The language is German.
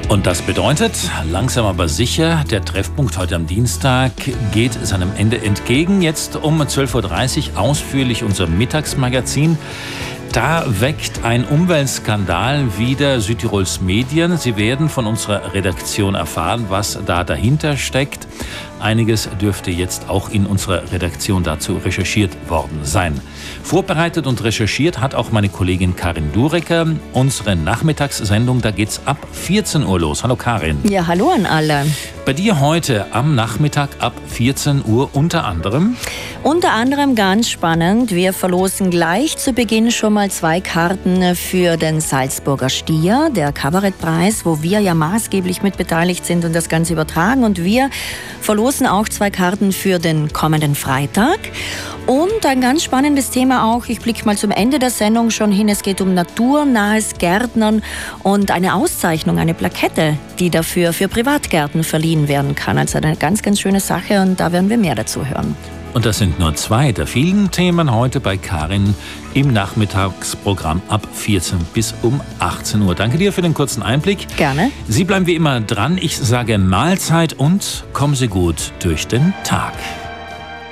Und das bedeutet, langsam aber sicher, der Treffpunkt heute am Dienstag geht seinem Ende entgegen. Jetzt um 12.30 Uhr ausführlich unser Mittagsmagazin. Da weckt ein Umweltskandal wieder Südtirols Medien. Sie werden von unserer Redaktion erfahren, was da dahinter steckt. Einiges dürfte jetzt auch in unserer Redaktion dazu recherchiert worden sein. Vorbereitet und recherchiert hat auch meine Kollegin Karin Durecker. Unsere Nachmittagssendung, da geht's ab 14 Uhr los. Hallo Karin. Ja, hallo an alle. Bei dir heute am Nachmittag ab 14 Uhr unter anderem? Unter anderem ganz spannend, wir verlosen gleich zu Beginn schon mal 2 Karten für den Salzburger Stier, der Kabarettpreis, wo wir ja maßgeblich mitbeteiligt sind und das Ganze übertragen. Und wir verlosen auch 2 Karten für den kommenden Freitag. Und ein ganz spannendes Thema auch, ich blicke mal zum Ende der Sendung schon hin, es geht um naturnahes Gärtnern und eine Auszeichnung, eine Plakette, die dafür für Privatgärten verliehen werden kann. Also eine ganz, ganz schöne Sache und da werden wir mehr dazu hören. Und das sind nur 2 der vielen Themen heute bei Karin im Nachmittagsprogramm ab 14 bis um 18 Uhr. Danke dir für den kurzen Einblick. Gerne. Sie bleiben wie immer dran. Ich sage Mahlzeit und kommen Sie gut durch den Tag.